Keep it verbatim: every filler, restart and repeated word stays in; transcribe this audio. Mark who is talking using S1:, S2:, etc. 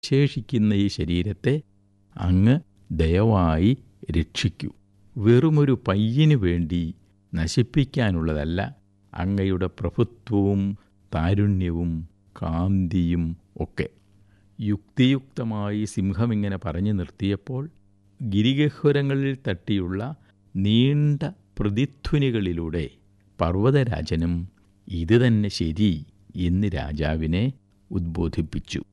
S1: ശേഷിക്കുന്ന ഈ ശരീരത്തെ അങ്ങ് ദയവായി രക്ഷിക്കൂ. വെറുമൊരു പയ്യനു വേണ്ടി നശിപ്പിക്കാനുള്ളതല്ല അങ്ങയുടെ പ്രഭുത്വവും താരുണ്യവും കാന്തിയും ഒക്കെ. യുക്തിയുക്തമായി സിംഹമിങ്ങനെ പറഞ്ഞു നിർത്തിയപ്പോൾ ഗിരിഗഹ്വരങ്ങളിൽ തട്ടിയുള്ള നീണ്ട പ്രതിധ്വനികളിലൂടെ പർവ്വതരാജനും ഇത് തന്നെ ശരി എന്ന് രാജാവിനെ ഉദ്ബോധിപ്പിച്ചു.